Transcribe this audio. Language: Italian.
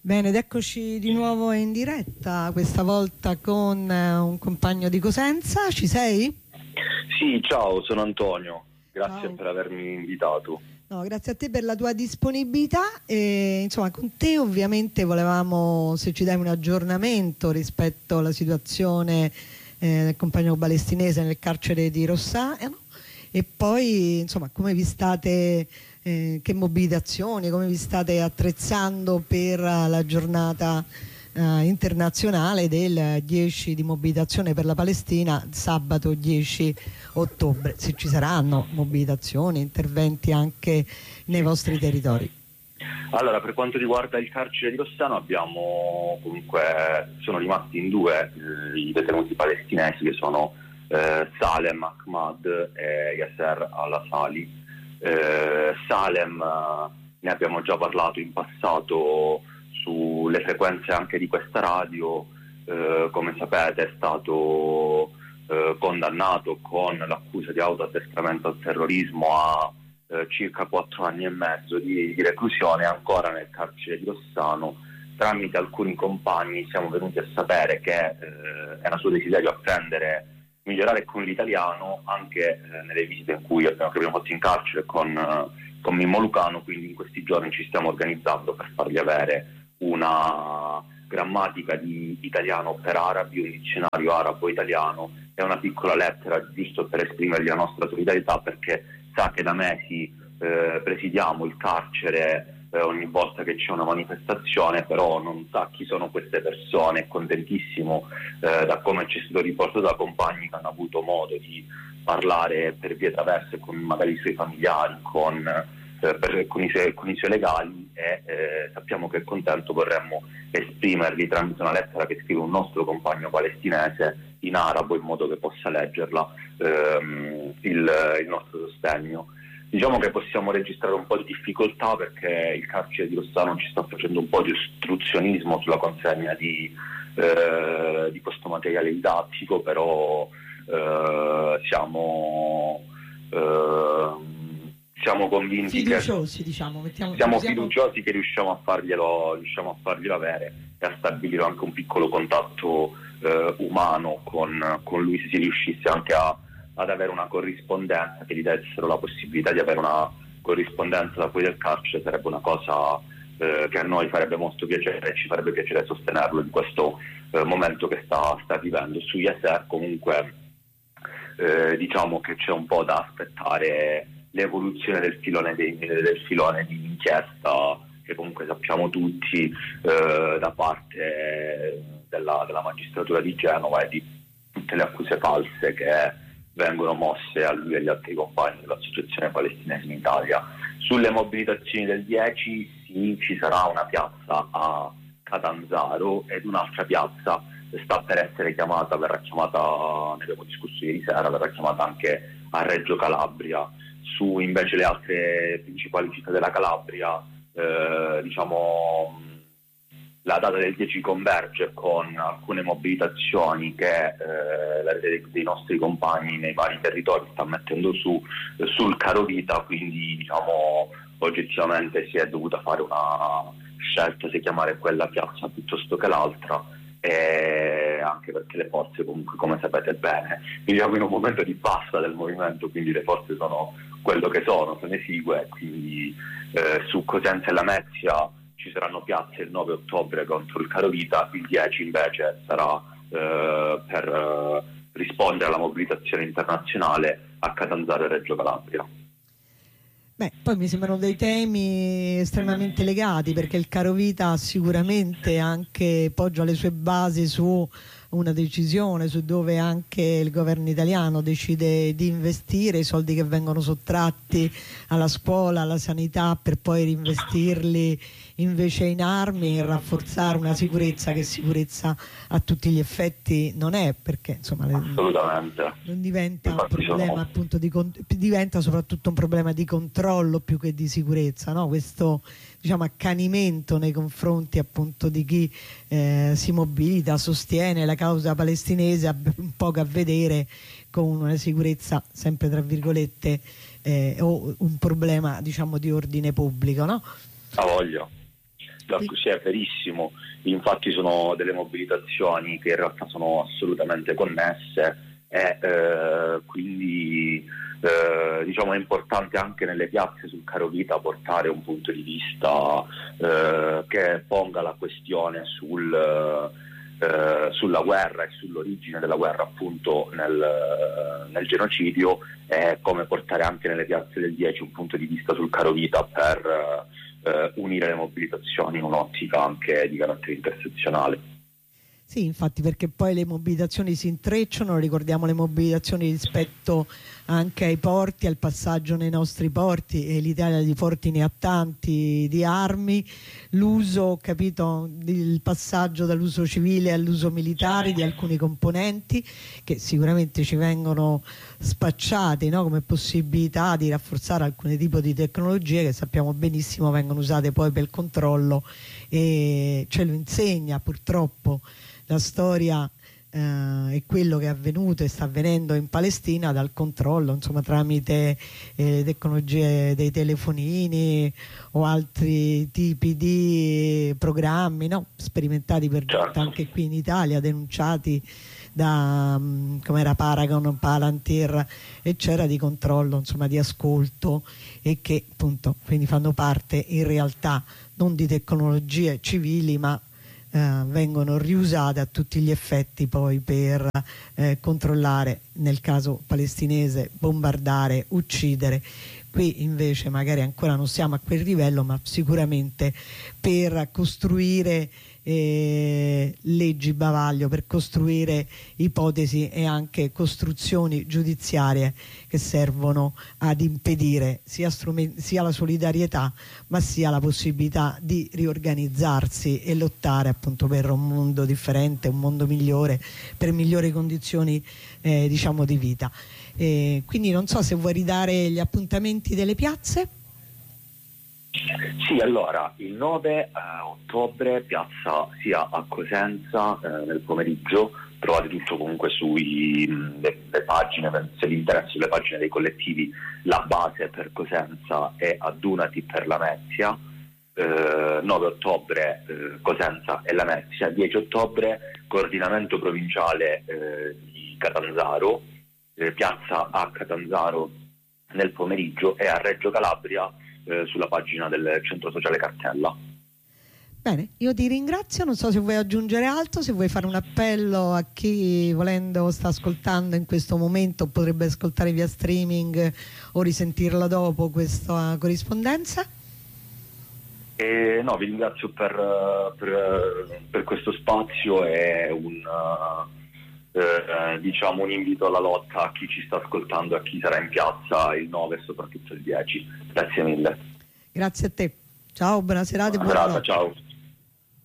Bene, ed eccoci di nuovo in diretta, questa volta con un compagno di Cosenza. Ci sei? Sì, ciao, sono Antonio. Grazie Ciao. per avermi invitato. No, grazie a te per la tua disponibilità e insomma con te ovviamente volevamo, se ci dai un aggiornamento rispetto alla situazione del compagno palestinese nel carcere di Rossano e poi insomma come vi state, che mobilitazioni, come vi state attrezzando per la giornata internazionale del 10 di mobilitazione per la Palestina, sabato 10 ottobre, se ci saranno mobilitazioni, interventi anche nei vostri territori. Allora, per quanto riguarda il carcere di Rossano sono rimasti in due i detenuti palestinesi che sono Salem Ahmad e Yasser al-Asali. Salem ne abbiamo già parlato in passato sulle frequenze anche di questa radio, come sapete è stato condannato con l'accusa di autoaddestramento al terrorismo a circa 4 anni e mezzo di reclusione ancora nel carcere di Rossano. Tramite alcuni compagni siamo venuti a sapere che era suo desiderio apprendere, migliorare con l'italiano anche nelle visite in cui abbiamo fatto in carcere con Mimmo Lucano, quindi in questi giorni ci stiamo organizzando per fargli avere una grammatica di italiano per arabi, un dizionario arabo-italiano e una piccola lettera giusto per esprimergli la nostra solidarietà, perché sa che da mesi presidiamo il carcere ogni volta che c'è una manifestazione, però non sa chi sono queste persone. È contentissimo da come ci è stato riportato da compagni che hanno avuto modo di parlare per vie traverse con magari i suoi familiari, con i suoi legali e sappiamo che è contento. Vorremmo esprimergli tramite una lettera che scrive un nostro compagno palestinese in arabo in modo che possa leggerla il nostro sostegno. Diciamo che possiamo registrare un po' di difficoltà perché il carcere di Rossano ci sta facendo un po' di ostruzionismo sulla consegna di questo materiale didattico, però siamo convinti fiduciosi, siamo fiduciosi che riusciamo a farglielo avere e a stabilire anche un piccolo contatto umano con lui, se si riuscisse anche ad avere una corrispondenza, che gli dessero la possibilità di avere una corrispondenza da fuori del carcere. Sarebbe una cosa che a noi farebbe molto piacere e ci farebbe piacere sostenerlo in questo momento che sta vivendo. Su Yasser comunque diciamo che c'è un po' da aspettare l'evoluzione del filone di inchiesta, che comunque sappiamo tutti da parte della magistratura di Genova e di tutte le accuse false che vengono mosse a lui e agli altri compagni dell'Associazione Palestinese in Italia. Sulle mobilitazioni del 10 sì, ci sarà una piazza a Catanzaro ed un'altra piazza sta per essere chiamata, verrà chiamata, ne abbiamo discusso ieri sera, verrà chiamata anche a Reggio Calabria. Su invece le altre principali città della Calabria, diciamo la data del 10 converge con alcune mobilitazioni che la rete dei nostri compagni nei vari territori sta mettendo sul carovita, quindi diciamo oggettivamente si è dovuta fare una scelta se chiamare quella piazza piuttosto che l'altra, e anche perché le forze comunque, come sapete bene, viviamo in un momento di bassa del movimento, quindi le forze sono quello che sono esigue, quindi su Cosenza e Lamezia ci saranno piazze il 9 ottobre contro il carovita, il 10 invece sarà per rispondere alla mobilitazione internazionale a Catanzaro e Reggio Calabria. Beh, poi mi sembrano dei temi estremamente legati, perché il carovita sicuramente anche poggia le sue basi su una decisione su dove anche il governo italiano decide di investire i soldi che vengono sottratti alla scuola, alla sanità, per poi reinvestirli invece in armi e rafforzare una sicurezza che sicurezza a tutti gli effetti non è, perché insomma assolutamente non diventa un problema appunto diventa soprattutto un problema di controllo più che di sicurezza, no? Questo diciamo accanimento nei confronti appunto di chi si mobilita, sostiene la causa palestinese, ha un po' a vedere con una sicurezza sempre tra virgolette o un problema diciamo di ordine pubblico, no? A voglia. Sì, è verissimo, infatti sono delle mobilitazioni che in realtà sono assolutamente connesse e quindi diciamo è importante anche nelle piazze sul Carovita portare un punto di vista che ponga la questione sulla guerra e sull'origine della guerra appunto nel genocidio, e come portare anche nelle piazze del 10 un punto di vista sul Carovita per unire le mobilitazioni in un'ottica anche di carattere intersezionale. Sì, infatti, perché poi le mobilitazioni si intrecciano, ricordiamo le mobilitazioni rispetto anche ai porti, al passaggio nei nostri porti, e l'Italia di porti ne ha tanti, di armi, l'uso, capito, il passaggio dall'uso civile all'uso militare di alcuni componenti che sicuramente ci vengono spacciati, no, come possibilità di rafforzare alcuni tipi di tecnologie che sappiamo benissimo vengono usate poi per il controllo, e ce lo insegna purtroppo la storia e quello che è avvenuto e sta avvenendo in Palestina, dal controllo, insomma, tramite tecnologie dei telefonini o altri tipi di programmi, no? Sperimentati per giunta anche qui in Italia, denunciati da come era Paragon, Palantir, eccetera, di controllo, insomma, di ascolto, e che appunto quindi fanno parte in realtà non di tecnologie civili, ma vengono riusate a tutti gli effetti poi per controllare, nel caso palestinese, bombardare, uccidere. Qui invece magari ancora non siamo a quel livello, ma sicuramente per costruire leggi bavaglio, per costruire ipotesi e anche costruzioni giudiziarie che servono ad impedire sia la solidarietà, ma sia la possibilità di riorganizzarsi e lottare appunto per un mondo differente, un mondo migliore, per migliori condizioni diciamo di vita. Quindi non so se vuoi ridare gli appuntamenti delle piazze. Sì, allora il 9 ottobre piazza sia a Cosenza nel pomeriggio, trovate tutto comunque le pagine, se vi interessano le pagine dei collettivi. La base per Cosenza è Adunati per Lamezia, 9 ottobre Cosenza e Lamezia, 10 ottobre coordinamento provinciale di Catanzaro, piazza a Catanzaro nel pomeriggio, e a Reggio Calabria sulla pagina del Centro Sociale Cartella. Bene, io ti ringrazio, non so se vuoi aggiungere altro, se vuoi fare un appello a chi volendo sta ascoltando in questo momento, potrebbe ascoltare via streaming o risentirla dopo questa corrispondenza. No, vi ringrazio per questo spazio e diciamo un invito alla lotta a chi ci sta ascoltando, a chi sarà in piazza il 9 e soprattutto il 10. Grazie mille. Grazie a te. Ciao, buona serata e buona serata, ciao.